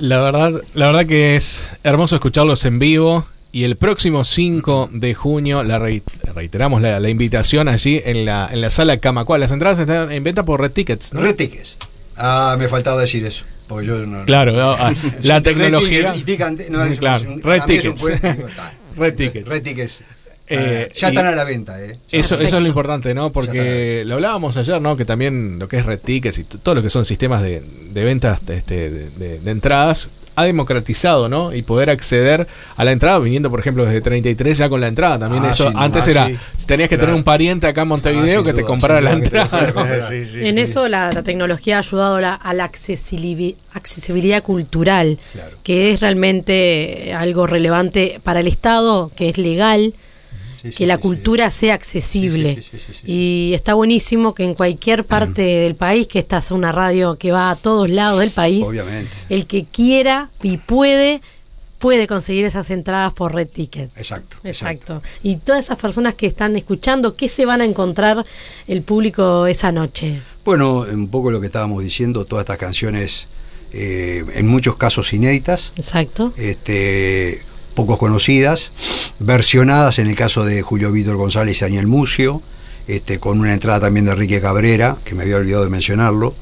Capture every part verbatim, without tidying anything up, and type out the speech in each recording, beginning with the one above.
La verdad, la verdad que es hermoso escucharlos en vivo. Y el próximo cinco de junio, la reiteramos la, la invitación allí en la, en la sala Camacuá. Las entradas están en venta por Red Tickets, ¿no? Red Tickets. Ah, me faltaba decir eso. Porque yo no, claro, no, la tecnología. Red Tickets. No, claro, un, Red Tickets. Fue, Red Tickets. Red Tickets. Eh, ya están a la venta, eh. Eso, eso es lo importante, ¿no? Porque lo hablábamos ayer, ¿no? Que también lo que es Red Tickets y todo lo que son sistemas de, de ventas este, de, de, de entradas ha democratizado, ¿no? Y poder acceder a la entrada viniendo, por ejemplo, desde treinta y tres ya con la entrada. También ah, eso sí, antes ah, era, sí. tenías que claro. tener un pariente acá en Montevideo ah, que duda, te comprara la entrada. ¿no? Sí, sí, en sí. eso la, la tecnología ha ayudado a la, a la accesibilidad, accesibilidad cultural, claro. que es realmente algo relevante para el Estado, que es legal. Sí, sí, que la sí, cultura sí. sea accesible sí, sí, sí, sí, sí, sí. Y está buenísimo que en cualquier parte del país, que esta es una radio que va a todos lados del país, obviamente, el que quiera y puede puede conseguir esas entradas por Red Tickets. Exacto, exacto. Exacto. Y todas esas personas que están escuchando, ¿qué se van a encontrar el público esa noche? Bueno, un poco lo que estábamos diciendo, todas estas canciones eh, en muchos casos inéditas. Exacto. Este pocos conocidas, versionadas en el caso de Julio Víctor González y Daniel Mucio, este, con una entrada también de Enrique Cabrera, que me había olvidado de mencionarlo.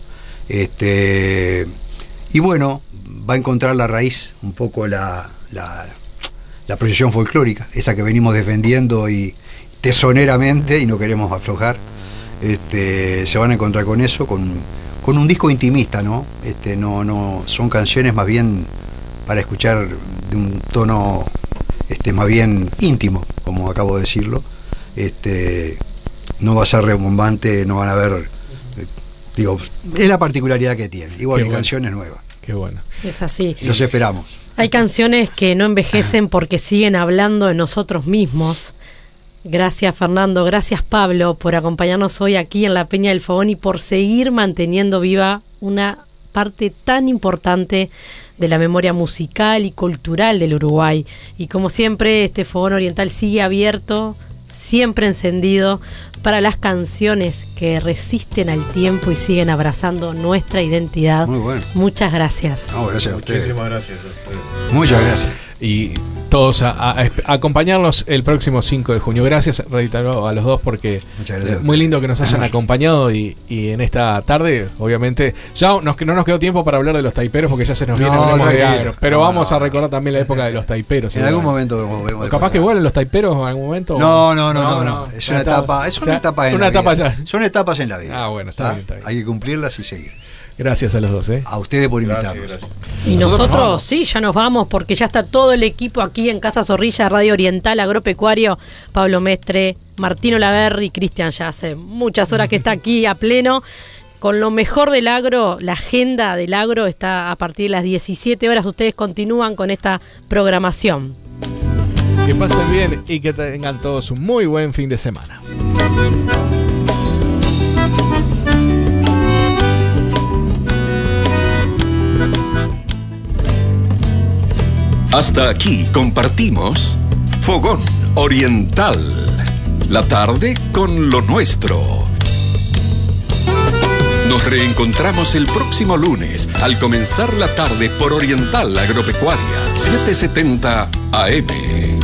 Este, y bueno, va a encontrar la raíz, un poco la, la, la proyección folclórica, esa que venimos defendiendo y tesoneramente y no queremos aflojar. Este, se van a encontrar con eso, con, con un disco intimista, ¿no? Este, no, no, son canciones más bien para escuchar de un tono este, más bien íntimo, como acabo de decirlo. Este, no va a ser rembombante, no van a ver, eh, digo, es la particularidad que tiene, igual Qué que bueno. canciones nuevas. Qué bueno. Es así. Los esperamos. Hay canciones que no envejecen porque siguen hablando de nosotros mismos. Gracias Fernando, gracias Pablo por acompañarnos hoy aquí en la Peña del Fogón y por seguir manteniendo viva una parte tan importante de la memoria musical y cultural del Uruguay. Y como siempre, este Fogón Oriental sigue abierto, siempre encendido, para las canciones que resisten al tiempo y siguen abrazando nuestra identidad. Muy bueno. Muchas gracias. No, gracias a ustedes. Muchísimas gracias a ustedes. Muchas gracias. Y todos a, a, a acompañarnos el próximo cinco de junio. Gracias, reitero, a los dos porque es muy lindo que nos hayan acompañado y, y en esta tarde, obviamente, ya nos, no nos quedó tiempo para hablar de los taiperos porque ya se nos viene no, no, de agro, pero no, vamos no, a recordar también la época de los taiperos. En algún momento vemos, capaz que vuelen los taiperos en algún momento. No, no, no, no, no, no. Es una etapa, es una etapa en una la etapa vida. Ya. Son etapas en la vida. Ah, bueno, está, bien, está bien. Hay que cumplirlas y seguir. Gracias a los dos, ¿eh? A ustedes por invitarnos. Gracias, gracias. Y nosotros, nosotros sí, ya nos vamos porque ya está todo el equipo aquí en Casa Zorrilla, Radio Oriental Agropecuario, Pablo Mestre, Martino Laverri, Cristian ya hace muchas horas que está aquí a pleno. Con lo mejor del agro, la agenda del agro está a partir de las diecisiete horas. Ustedes continúan con esta programación. Que pasen bien y que tengan todos un muy buen fin de semana. Hasta aquí compartimos Fogón Oriental, la tarde con lo nuestro. Nos reencontramos el próximo lunes al comenzar la tarde por Oriental Agropecuaria, setecientos setenta A M.